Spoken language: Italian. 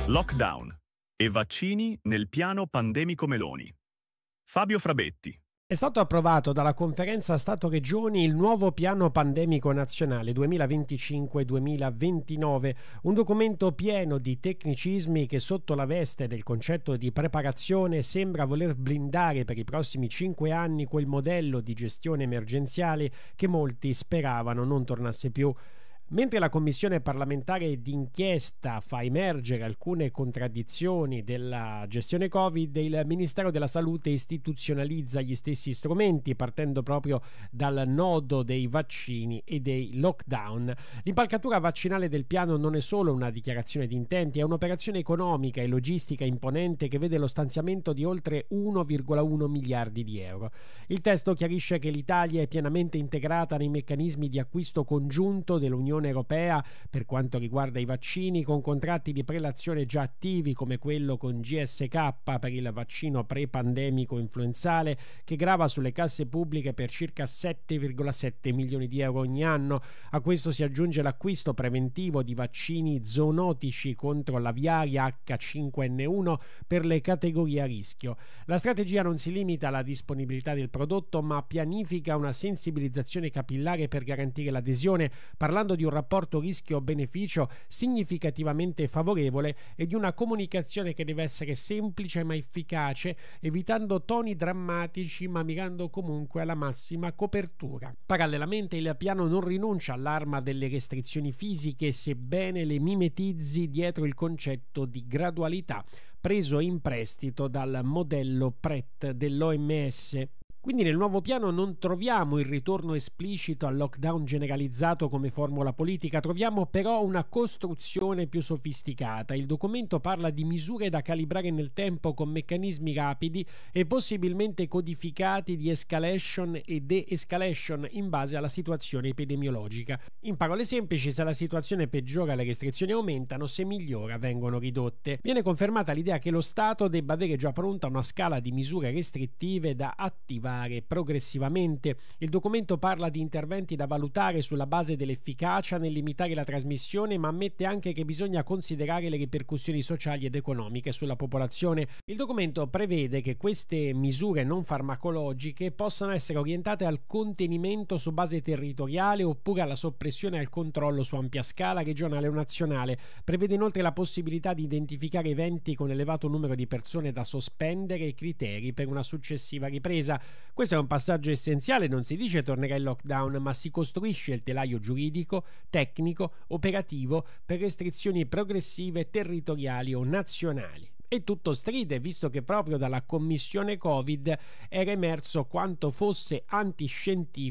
Lockdown e vaccini nel piano pandemico Meloni. Fabio Frabetti. È stato approvato dalla Conferenza Stato-Regioni il nuovo piano pandemico nazionale 2025-2029, un documento pieno di tecnicismi che sotto la veste del concetto di preparazione sembra voler blindare per i prossimi 5 anni quel modello di gestione emergenziale che molti speravano non tornasse più. Mentre la Commissione parlamentare d'inchiesta fa emergere alcune contraddizioni della gestione Covid, il Ministero della Salute istituzionalizza gli stessi strumenti partendo proprio dal nodo dei vaccini e dei lockdown. L'impalcatura vaccinale del piano non è solo una dichiarazione di intenti, è un'operazione economica e logistica imponente che vede lo stanziamento di oltre 1,1 miliardi di euro. Il testo chiarisce che l'Italia è pienamente integrata nei meccanismi di acquisto congiunto dell'Unione Europea per quanto riguarda i vaccini, con contratti di prelazione già attivi come quello con GSK per il vaccino pre-pandemico influenzale che grava sulle casse pubbliche per circa 7,7 milioni di euro ogni anno. A questo si aggiunge l'acquisto preventivo di vaccini zoonotici contro l'aviaria H5N1 per le categorie a rischio. La strategia non si limita alla disponibilità del prodotto, ma pianifica una sensibilizzazione capillare per garantire l'adesione, parlando di un rapporto rischio-beneficio significativamente favorevole e di una comunicazione che deve essere semplice ma efficace, evitando toni drammatici ma mirando comunque alla massima copertura. Parallelamente il piano non rinuncia all'arma delle restrizioni fisiche, sebbene le mimetizzi dietro il concetto di gradualità preso in prestito dal modello PRET dell'OMS. Quindi nel nuovo piano non troviamo il ritorno esplicito al lockdown generalizzato come formula politica, troviamo però una costruzione più sofisticata. Il documento parla di misure da calibrare nel tempo con meccanismi rapidi e possibilmente codificati di escalation e de-escalation in base alla situazione epidemiologica. In parole semplici, se la situazione peggiora le restrizioni aumentano, se migliora vengono ridotte. Viene confermata l'idea che lo Stato debba avere già pronta una scala di misure restrittive da attivare progressivamente. Il documento parla di interventi da valutare sulla base dell'efficacia nel limitare la trasmissione, ma ammette anche che bisogna considerare le ripercussioni sociali ed economiche sulla popolazione. Il documento prevede che queste misure non farmacologiche possano essere orientate al contenimento su base territoriale oppure alla soppressione e al controllo su ampia scala regionale o nazionale. Prevede inoltre la possibilità di identificare eventi con elevato numero di persone da sospendere e criteri per una successiva ripresa. Questo è un passaggio essenziale, non si dice tornerà il lockdown, ma si costruisce il telaio giuridico, tecnico, operativo per restrizioni progressive, territoriali o nazionali. E tutto stride, visto che proprio dalla commissione Covid era emerso quanto fosse antiscientifico